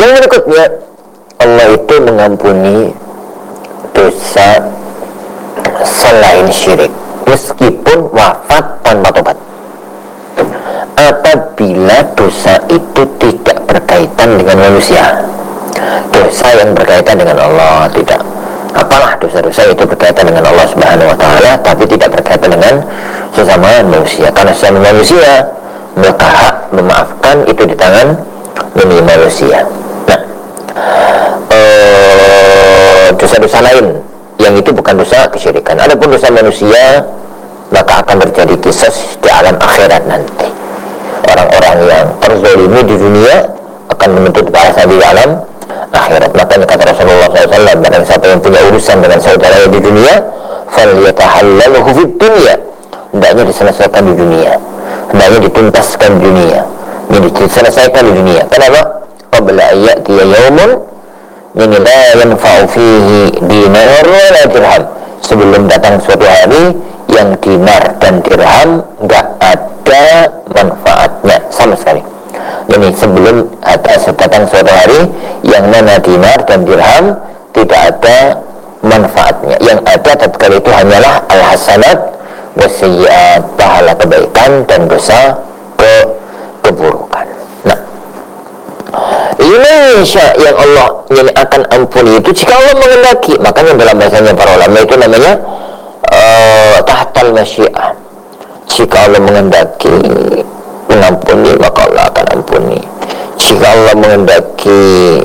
Yang berikutnya, Allah itu mengampuni dosa selain syirik meskipun wafat tanpa tobat, apabila dosa itu tidak berkaitan dengan manusia. Dosa yang berkaitan dengan Allah tidak, apalah dosa-dosa itu berkaitan dengan Allah Subhanahu wa taala, tapi tidak berkaitan dengan sesama manusia. Karena sesama manusia, maka hak memaafkan itu di tangan manusia. Nah, dosa-dosa lain yang itu bukan dosa kesyirikan. Adapun dosa manusia, maka akan terjadi kisos di alam akhirat nanti. Orang-orang yang terzalimi di dunia akan menuntut balasan di alam akhirat. Makanya kata Rasulullah SAW, barang siapa yang punya urusan dengan saudaranya di dunia, falyatahallaluhu fid dunya, hendaknya diselesaikan di dunia, hendaknya dituntaskan di dunia, diselesaikan di dunia. Kenapa? Qabla ayyatiya yaumun la yanfa'u fihi dinar wala dirham, sebelum datang suatu hari yang dinar dan dirham enggak ada manfaatnya sama sekali. Jadi sebelum datang suatu hari yang mana dinar dan dirham tidak ada manfaatnya. Yang ada tatkala itu hanyalah al-hasanat wasayyi'at, pahala kebaikan dan dosa keburukan. Nah, Indonesia yang Allah yang akan ampuni itu jika Allah menghendaki. Makanya dalam bahasanya para ulama itu namanya tahtal masyiah. Jika Allah menghendaki mengampuni, maka Allah akan ampuni. Jika Allah menghendaki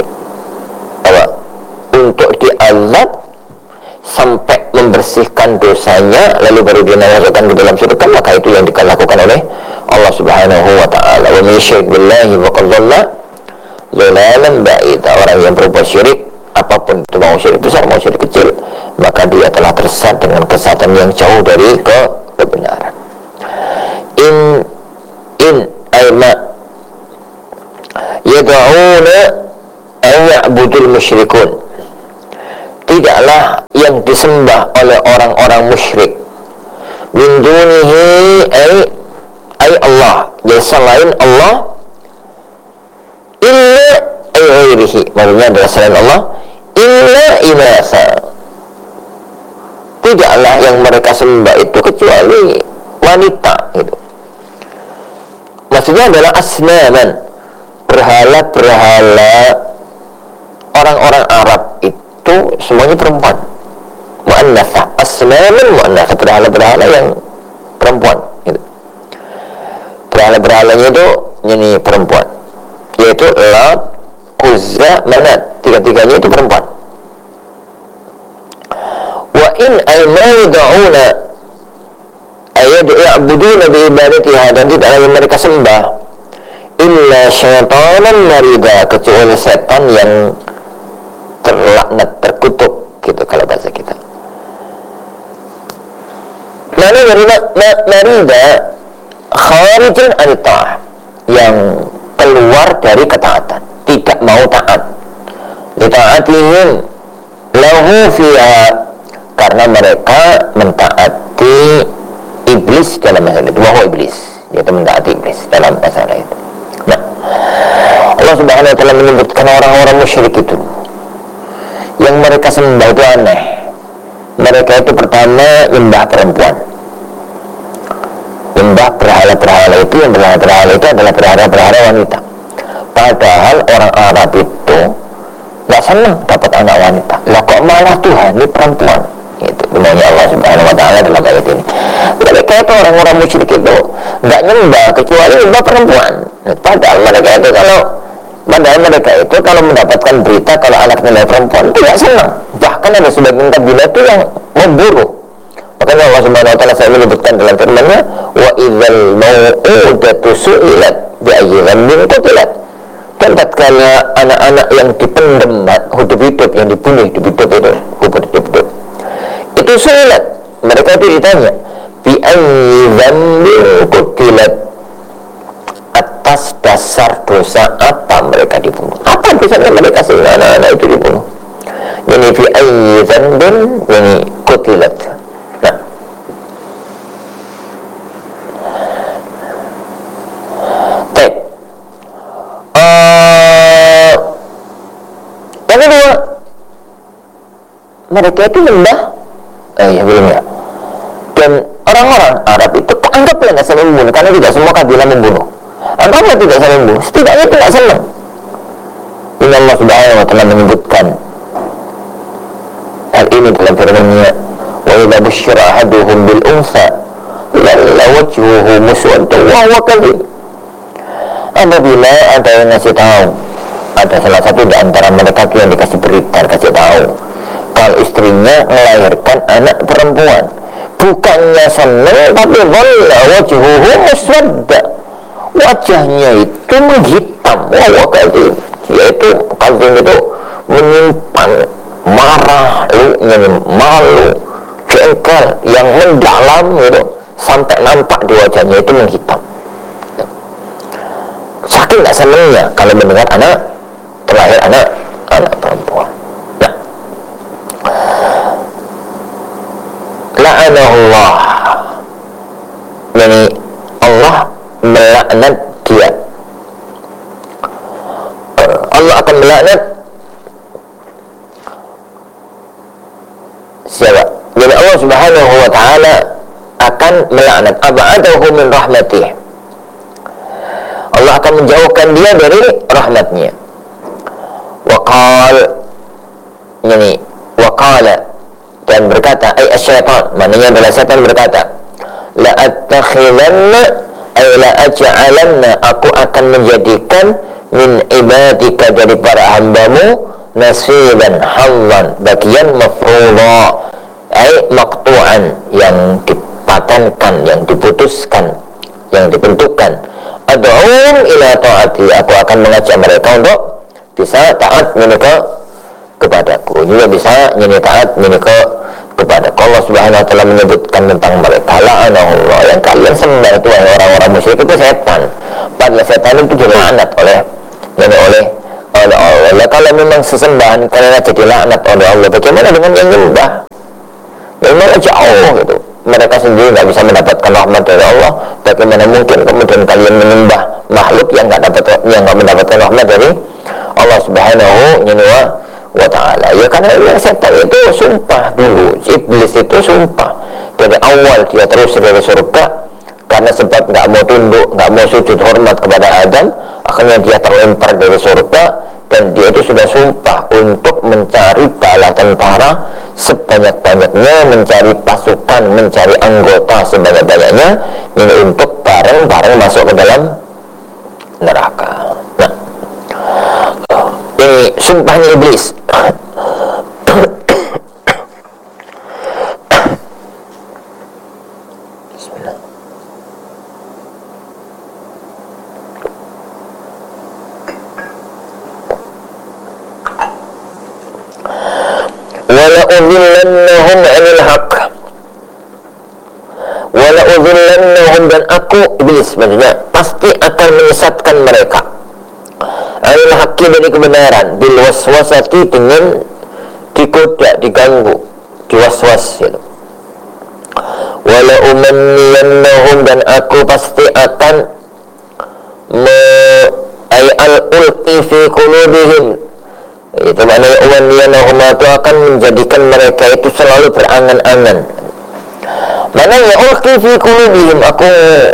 untuk diazab sampai membersihkan dosanya lalu baru dimasukkan ke dalam surga, maka itu yang dilakukan oleh Allah Subhanahu wa taala. Wa may yusyrik billahi faqad dhalla dhalalan ba'ida. Orang yang berbuat syirik, apapun itu, mau syirik besar mau syirik kecil, maka dia telah tersesat dengan kesesatan yang jauh dari kebenaran. In ayma yad'una an ya'budul musyrikun, tidaklah yang disembah oleh orang-orang musyrik min dunihi ay Allah, ya selain Allah, illa ay ghairihi, maksudnya adalah selain Allah, illa inasa, tidaklah yang mereka sembah itu kecuali wanita gitu. Maksudnya adalah asnaman, berhala-berhala orang-orang Arab itu semuanya perempuan. Mu'annatha, asnaman mu'annatha, berhala-berhala yang perempuan gitu. Berhala-berhalanya itu ini perempuan, yaitu Lat, Uzza, Manat, tiga-tiganya itu perempuan. Wa in aymauda'una ya'buduna bi ibadatiha, dan tidaklah yang mereka sembah illa syaitanan marida, kecuali setan yang terlaknat, terkutuk gitu kalau bahasa kita. Mana marida kharijun an ta'ah, yang keluar dari ketaatan, tidak mau taat. Lita'atihim lahu fiha, karena mereka mentaati iblis dalam masalah itu. Wahai iblis, yaitu mentaati iblis dalam masalah itu. Nah, Allah Subhanahu wa taala menyebutkan orang-orang musyrik itu yang mereka sembah itu aneh. Mereka itu pertama nyembah perempuan, nyembah berhala-berhala itu, yang berhala-berhala itu adalah berhala-berhala wanita. Padahal orang Arab itu gak senang dapat anak wanita. Lah kok malah Tuhan ini perempuan? Itu namanya Allah Subhanahu wa taala dalam ayat ini. Mereka itu orang-orang musyrik itu enggak nyembah kecuali nyembah perempuan. Padahal mereka itu kalau mendapatkan berita kalau anaknya perempuan tidak senang. Bahkan ada sebagian kabilah itu yang memburu. Makanya Allah Subhanahu wa taala saya menyebutkan dalam firman-Nya, wa idzal mau'udatu su'ilat bi ayyi dhanbin qutilat. Dan tatkala anak-anak yang dipendam hidup-hidup, yang dibunuh hidup-hidup itu su'ilat, mereka itu ditanya bi ayyi dhanbin qutilat, atas dasar dosa apa mereka dibunuh, apa dosanya mereka sehingga anak-anak itu dibunuh. Ini bi ayyi dhanbin ini qutilat. Nah, mereka itu menyembah belumnya. Dan orang-orang Arab itu anggaplah nggak saling membunuh, karena tidak semua kabilah membunuh. Anggaplah tidak saling membunuh, setidaknya tidak senang. Ini Allah Subhanahu wa Ta'ala menyebutkan hal ini dalam firman-Nya, wa idza busyira ahaduhum bil unsa lalla wajhuhu muswaddan wa huwa kadhib. Apabila ada yang ngasih tahu, ada salah satu di antara mereka yang dikasih berita, kasih tahu kalau istrinya melahirkan anak perempuan, bukannya senang tapi dhalla wajhuhu muswaddan, wajahnya itu menghitam, wa huwa kadhib, yaitu kalbin itu menyimpan marah, malu, jengkel yang mendalam gitu, sampai nampak di wajahnya itu menghitam. Saking gak senangnya kalau mendengar terlahir anak perempuan. Nah, la'anahullah, yani Allah melaknat dia. Allah akan melaknat siapa? Jadi Allah Subhanahu wa Ta'ala akan melaknat ab'adahu min rahmatih. Allah akan menjauhkan dia dari rahmatnya. Waqala dan berkata, syaitan, maknanya adalah setan berkata, la attakhidanna ay la aj'alanna, aku akan menjadikan min ibadika, dari para hambamu, nasiban hallan, bagian mafruḍa, ay maqtu'an, yang dipatenkan, yang diputuskan, yang ditentukan. Ad'um ila ta'ati, aku akan mengajak mereka untuk bisa taat mereka kepadaku, juga bisa taat mereka kepada Allah Subhanahu wa Ta'ala menyebutkan tentang mereka, la'anahullah, yang kalian sembah itu orang-orang musyrik itu setan, padahal setan itu dilaknat oleh Allah. Kalau memang sesembahan kalian jadi laknat oleh Allah, bagaimana dengan yang menyembah? Memang jauh gitu, mereka sendiri tidak bisa mendapatkan rahmat dari Allah, bagaimana mungkin kemudian kalian menyembah makhluk yang tidak mendapatkan rahmat dari Allah Subhanahu wa Ta'ala? Ya karena setan itu sumpah dulu, iblis itu sumpah dari awal, dia terus dari surga karena sebab nggak mau tunduk, nggak mau sujud hormat kepada Adam, akhirnya dia terlempar dari surga, dan dia itu sudah sumpah untuk mencari bala tentara sebanyak-banyaknya, mencari pasukan, mencari anggota sebanyak-banyaknya, ini untuk bareng-bareng masuk ke dalam neraka. Nah, ini sumpahnya iblis. Wala'udhillannahum 'anil haqq, wala'udhillannahum, dan aku iblis maksudnya pasti akan menyesatkan mereka, 'anil haqqi, dari kebenaran, bil waswasati, dengan digoda, diganggu, diwaswas gitu. Wala'umanniyannahum, dan aku pasti akan al-ulqi fi qulubihim, itu maknanya umaniyannahum, itu akan menjadikan mereka itu selalu berangan-angan. Maknanya ulqi fi qulubihim, aku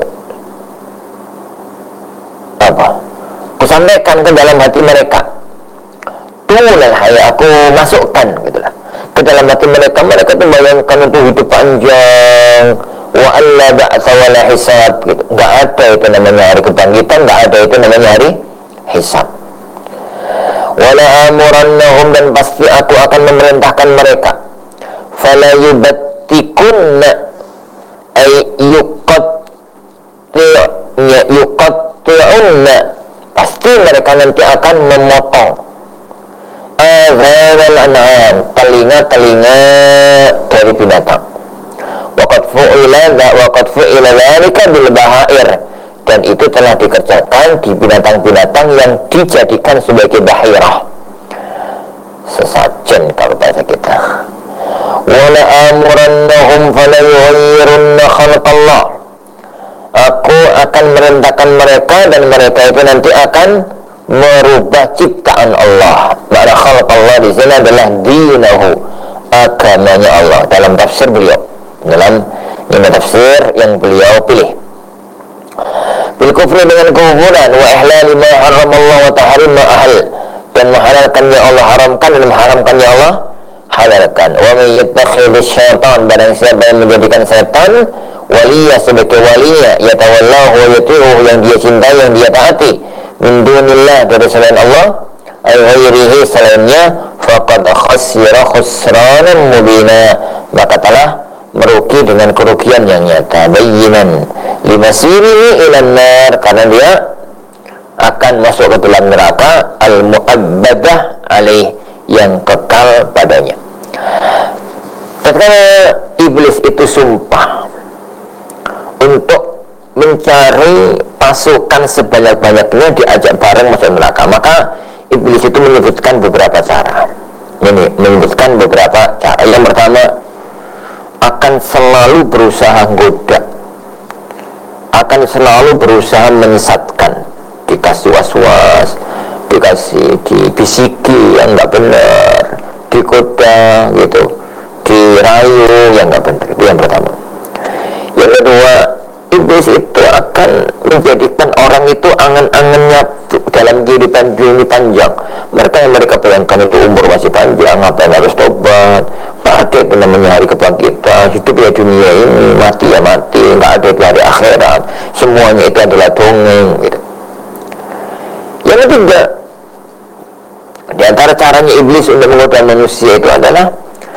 sampaikan ke dalam hati mereka, tulal hayat, aku masukkan gitulah ke dalam hati mereka. Mereka itu bayangkan untuk hidup panjang, wa alla ba'sa wala hisab gitu. Enggak ada itu namanya hari kebangkitan, enggak ada itu namanya hari hisab. Wala amurannahum, dan pasti aku akan memerintahkan mereka, fala yubattikunna ay yuqatti'unna, pasti mereka nanti akan memotong azanal an'am, telinga-telinga dari binatang. Waqad fu'ila dzalika bil bahair, dan itu telah dikerjakan di binatang-binatang yang dijadikan sebagai bahirah, sesajen kalau bahasa kita. Wala amurannahum fala yughayyirunna khalqallah, aku akan merintahkan mereka, dan mereka itu nanti akan merubah ciptaan Allah. Makna khalqallah di sini adalah dinahu, agamanya Allah dalam tafsir beliau, dalam ini tafsir yang beliau pilih. Bil kufri dengan kekufuran, wa ihlal ma haramallahu wa tahrim ma ahal, dan menghalalkannya Allah haramkan dan mengharamkannya Allah halalkan. Wa may yattakhidhu syaitan, barang siapa yang menjadikan setan waliya sebagai walinya, yatawallahu wa yuti'uhu, yang dia cintai, yang dia taati, min dunillah, dari selain Allah, ay ghairihi, selainnya, faqad khasira khusranan mubina, maka telah merugi dengan kerugian yang nyata, bayyinan limasirihi ilan nar, karena dia akan masuk ke dalam neraka al-mu'abbadah alaih, yang kekal padanya. Tatkala iblis itu sumpah untuk mencari pasukan sebanyak-banyaknya diajak bareng masuk neraka, maka iblis itu menyebutkan beberapa cara. Ini menyebutkan beberapa cara. Yang pertama, akan selalu berusaha goda, akan selalu berusaha menyesatkan, dikasih was-was, dikasih dibisiki yang nggak benar, digoda gitu, dirayu yang nggak benar. Itu yang pertama. Yang kedua, iblis itu akan menjadikan orang itu angan-angannya dalam kehidupan dunia panjang. Mereka yang mereka bayangkan itu umur masih panjang, ngapain harus tobat, nggak ada itu namanya hari kebangkitan, hidup ya dunia ini, mati ya mati, nggak ada di hari akhirat, semuanya itu adalah dongeng gitu. Yang ketiga, di antara caranya iblis untuk menggoda manusia itu adalah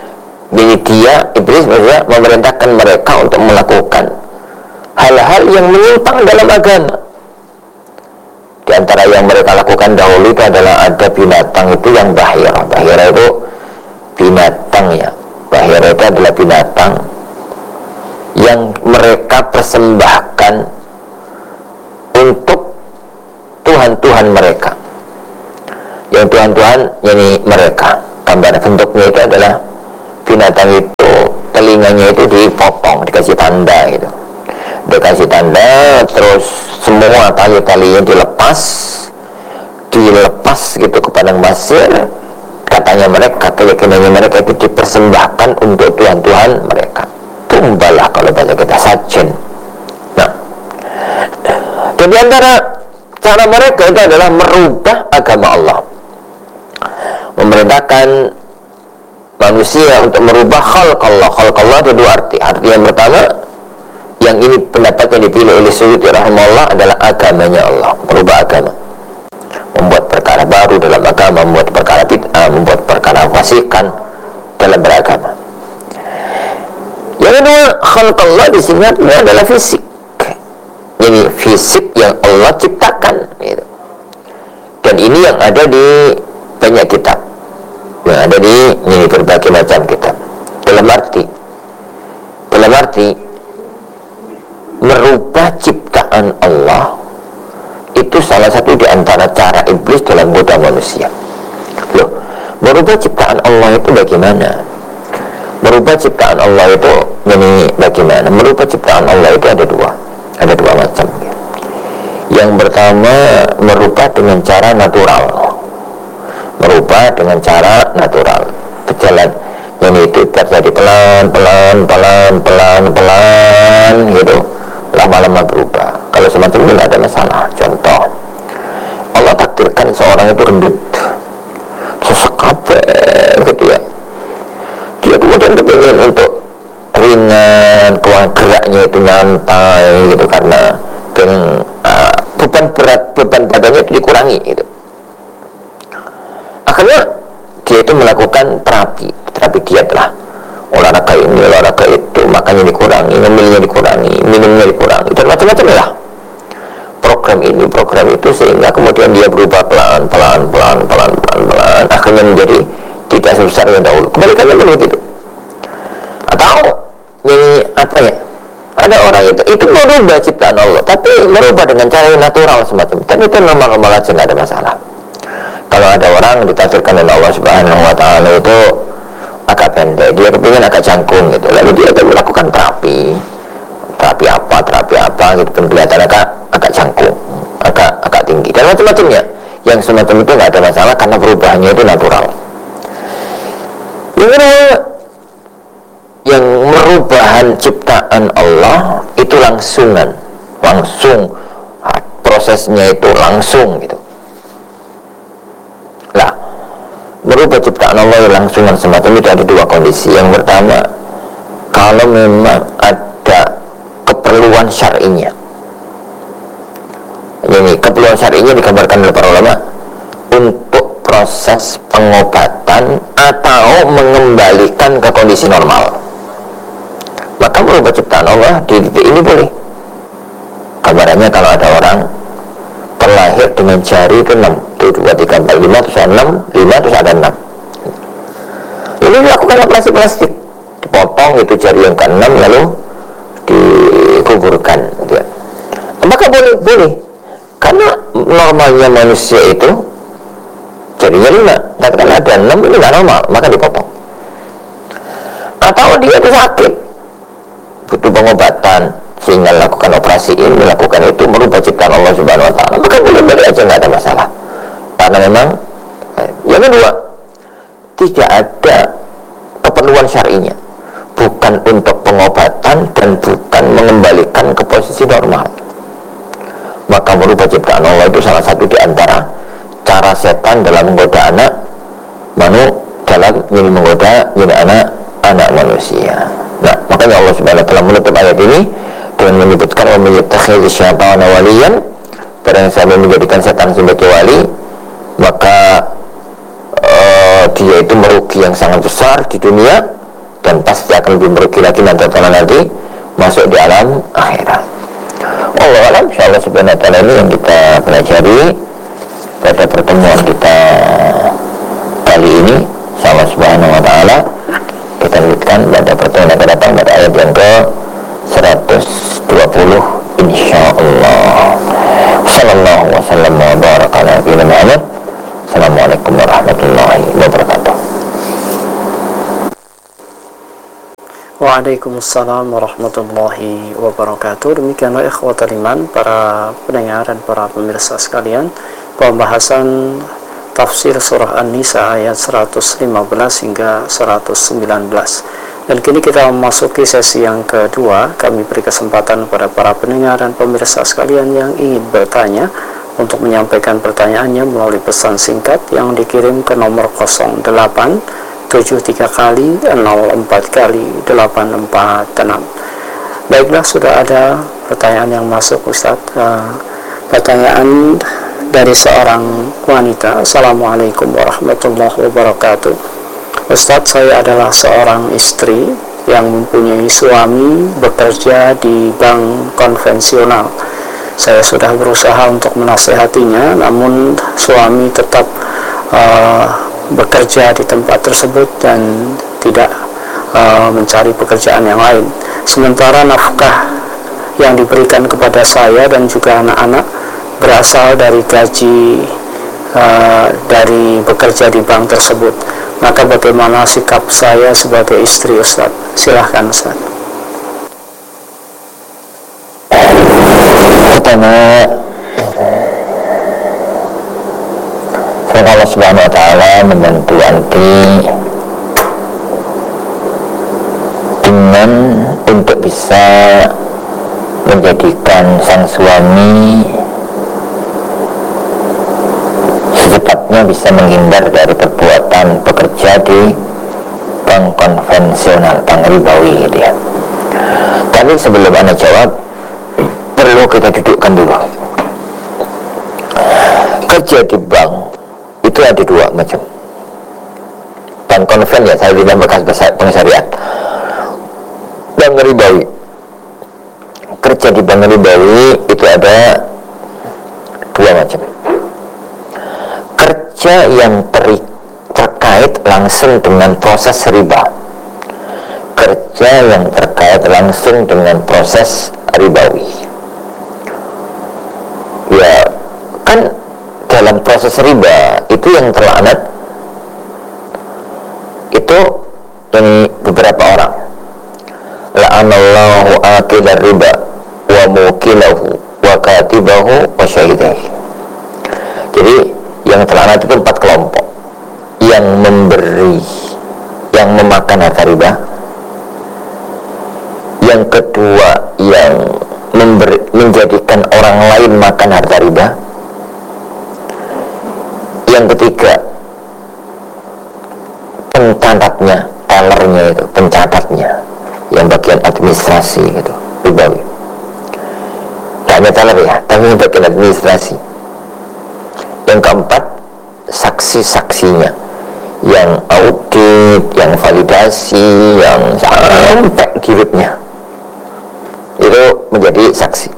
iblis maksudnya memerintahkan mereka untuk melakukan hal-hal yang menyimpang dalam agama. Di antara yang mereka lakukan dahulu itu adalah ada binatang itu yang bahira. Bahira itu binatang ya. Bahira itu adalah binatang yang mereka persembahkan untuk Tuhan-Tuhan mereka. Yang Tuhan-Tuhan ini mereka. Gambar bentuknya itu adalah binatang itu, telinganya itu dipotong, dikasih tanda gitu. Dikasih tanda, terus semua tali-talinya dilepas gitu ke padang pasir. Katanya mereka, keyakinannya mereka itu dipersembahkan untuk Tuhan-Tuhan mereka. Tumbalah kalau bahasa kita, sajen. Nah, jadi antara cara mereka itu adalah merubah agama Allah, memerintahkan manusia untuk merubah khalqallah. Khalqallah ada dua arti. Arti yang pertama, yang ini pendapat yang dipilih oleh Suyuti rahimahullah, adalah agamanya Allah, merubah agama, membuat perkara baru dalam agama, membuat perkara bid'ah, membuat perkara fasikan dalam beragama. Yang kedua, khalqallah di sini adalah fisik. Ini fisik yang Allah ciptakan gitu. Dan ini yang ada di banyak kitab, yang ada di ini berbagai macam kitab. Dalam arti merubah ciptaan Allah itu salah satu di antara cara iblis dalam goda manusia. Loh, merubah ciptaan Allah itu bagaimana? Merubah ciptaan Allah itu ini bagaimana? Merubah ciptaan Allah itu ada dua macam. Yang pertama, merubah dengan cara natural. Merubah dengan cara natural. Berjalan yang itu terjadi pelan gitu, lama-lama berubah. Kalau semacam ini tidak ada masalah. Contoh, Allah takdirkan seorang itu rendut, sesek kabeh gitu ya. Dia kemudian kepingin untuk ringan, geraknya itu nyantai gitu, karena beban badannya itu dikurangi gitu. Akhirnya dia itu melakukan terapi diet lah, olahraga ini, olahraga itu, makannya dikurangi, ngemilnya dikurangi, minumnya dikurangi, dan macam-macam lah, program ini, program itu, sehingga kemudian dia berubah pelan, akhirnya menjadi tidak sebesar yang dahulu. Kebalikannya begitu. Atau ini apa ya? Ada orang itu merubah ciptaan Allah, tapi merubah dengan cara yang natural semacam. Dan itu normal-normal aja, nggak ada masalah. Kalau ada orang ditakdirkan oleh Allah Subhanahu Wa Taala itu agak pendek, dia kepingin agak jangkung gitu, lalu dia akan melakukan terapi apa gitu, dan kelihatan agak jangkung, agak tinggi, dan macam-macamnya. Yang semacam itu nggak ada masalah karena perubahannya itu natural. Yang kedua, yang merubahan ciptaan Allah itu langsung, prosesnya itu langsung gitu. Lah, merubah ciptaan Allah yang langsungan semacam itu ada dua kondisi. Yang pertama, kalau memang ada keperluan syar'inya. Ini keperluan syar'inya digambarkan oleh para ulama untuk proses pengobatan atau mengembalikan ke kondisi normal. Maka merubah ciptaan Allah di titik ini boleh. Gambarannya kalau ada orang terlahir dengan jari itu 6, 2, 3, 4, 5, terus ada 6, 5, terus ada 6. Ini dilakukan operasi plastik, dipotong itu jari yang ke-6 lalu dikuburkan gitu ya. Maka boleh karena normalnya manusia itu jarinya 5, katakan ada 6, ini nggak normal, maka dipotong. Atau dia itu sakit, butuh pengobatan, sehingga lakukan operasi ini, melakukan itu, merubah ciptaan Allah Subhanahu wa ta'ala, maka boleh-boleh aja, nggak ada masalah. Karena memang yang kedua, tidak ada keperluan syar'inya, bukan untuk pengobatan dan bukan mengembalikan ke posisi normal. Maka merubah ciptaan Allah itu salah satu di antara cara setan dalam menggoda anak dalam menggoda anak manusia. Nah, makanya Allah Subhanahu wa ta'ala menutup ayat ini dengan menyebutkan wa may yattakhidz syaitana waliyan, barang siapa menjadikan setan sebagai wali, maka dia itu merugi yang sangat besar di dunia dan pasti akan lebih merugi lagi nanti masuk di alam akhirat. Allah alam, insyaallah Subhanahu wa ta'ala ini yang kita pelajari pada pertemuan kita kali ini. Allah Subhanahu wa ta'ala kita lanjutkan pada pertemuan yang akan datang pada ayat yang ke 120 insyaallah. Sallallahu wasallam wa baraka ala nabiyina Muhammad. Assalamualaikum warahmatullahi wabarakatuh. Waalaikumsalam warahmatullahi wabarakatuh. Demikianlah ikhwatal iman, para pendengar dan para pemirsa sekalian, pembahasan tafsir surah An-Nisa ayat 115 hingga 119. Dan kini kita memasuki sesi yang kedua. Kami beri kesempatan kepada para pendengar dan pemirsa sekalian yang ingin bertanya untuk menyampaikan pertanyaannya melalui pesan singkat yang dikirim ke nomor 08 73 kali 04 kali 846. Baiklah, sudah ada pertanyaan yang masuk, Ustaz. Pertanyaan dari seorang wanita. Assalamualaikum warahmatullahi wabarakatuh. Ustaz, saya adalah seorang istri yang mempunyai suami bekerja di bank konvensional. Saya sudah berusaha untuk menasehatinya, namun suami tetap bekerja di tempat tersebut dan tidak mencari pekerjaan yang lain. Sementara nafkah yang diberikan kepada saya dan juga anak-anak berasal dari gaji dari bekerja di bank tersebut. Maka bagaimana sikap saya sebagai istri, Ustaz? Silahkan, Ustaz. Pertama, semoga Allah Subhanahu wa ta'ala membantu anti dengan untuk bisa menjadikan sang suami secepatnya bisa menghindar dari perbuatan bekerja di bank konvensional, bank ribawi gitu ya. Tapi sebelum Anda jawab, perlu kita dudukkan dulu. Kerja di bank itu ada dua macam. Bank konven ya, saya bilang bekas bank syariat. Bank ribawi. Kerja di bank ribawi itu ada dua macam. Kerja yang terkait langsung dengan proses riba. Kerja yang terkait langsung dengan proses ribawi. Ya, kan dalam proses riba itu yang terlaknat itu ini beberapa orang. La'anallahu akilar riba wa mukilahu wa katibahu wa syahidahi. Jadi yang terlaknat itu 4 kelompok. Yang memberi, yang memakan harta riba, Yang kedua, yang menjadikan orang lain makan harta riba. Yang ketiga, pencatatnya, tellernya itu, pencatatnya, yang bagian administrasi gitu, ribawi. Gak hanya teller ya, tapi bagian administrasi. Yang keempat, saksi-saksinya, yang audit, yang validasi, yang sampai giritnya, itu menjadi saksi.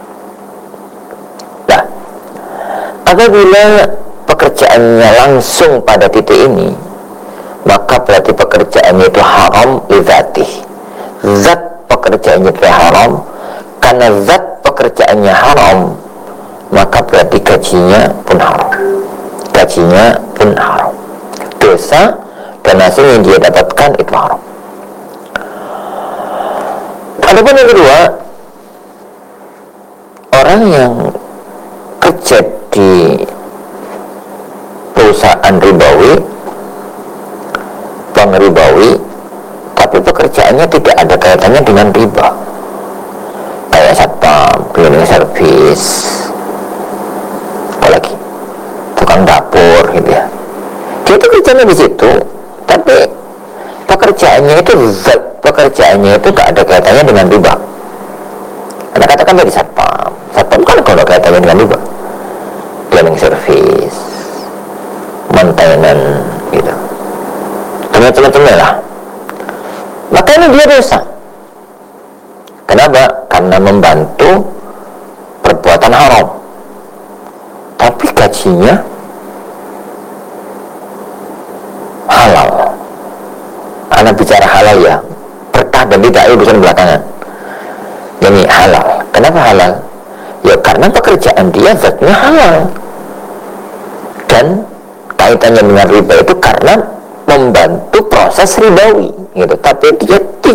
Nah, apabila pekerjaannya langsung pada titik ini, maka berarti pekerjaannya itu haram lidzatih. Zat pekerjaannya itu haram. Karena zat pekerjaannya haram, maka berarti gajinya pun haram. Gajinya pun haram. Dosa dan hasil yang dia dapatkan itu haram. Adapun yang kedua, orang yang kerja di perusahaan ribawi, bank ribawi, tapi pekerjaannya tidak ada kaitannya dengan riba, kayak satpam, cleaning service, apalagi tukang dapur gitu ya. Dia itu kerjanya di situ, tapi pekerjaannya itu gak ada kaitannya dengan riba. Anda katakan dari satpam kan kalau ada kaitannya dengan riba, cleaning service, maintenance gitu, teman-teman lah. Maka ini dia dosa. Kenapa? Karena membantu perbuatan haram, tapi gajinya halal. Anak bicara halal ya, berkah dan tidak itu urusan belakangan. Ini halal. Kenapa halal? Ya karena pekerjaan dia zatnya halal, dan kaitannya dengan riba itu karena membantu proses ribawi gitu. Tapi dia